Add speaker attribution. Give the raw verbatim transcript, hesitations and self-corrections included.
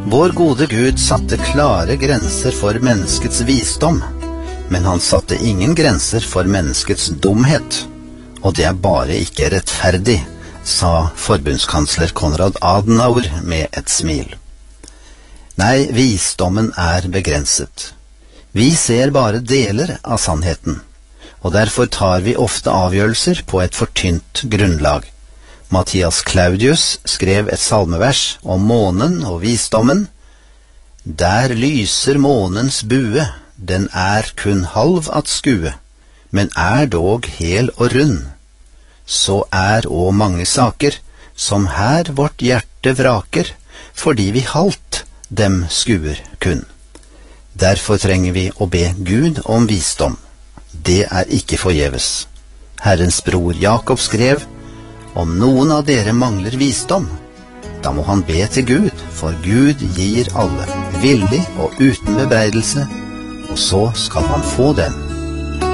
Speaker 1: Vår gode Gud satte klare grenser for menneskets visdom, men han satte ingen grenser for menneskets dumhet. Og det er bare ikke rettferdig, sa forbundskansler Konrad Adenauer med et smil. Nei, visdommen er begrenset. Vi ser bare deler av sannheten, og derfor tar vi ofte avgjørelser på et for tynt grunnlag. Matthias Claudius skrev et salmevers om månen og visdommen. Der lyser månens bue, den er kun halv at skue, men er dog hel og rund. Så er og mange saker, som her vårt hjerte vraker, fordi vi halvt dem skuer kun. Derfor trenger vi å be Gud om visdom. Det er ikke forgjeves. Herrens bror Jakob skrev, om noen av dere mangler visdom, da må han be til Gud, for Gud gir alle, villig og uten bebreidelse, og så skal han få den.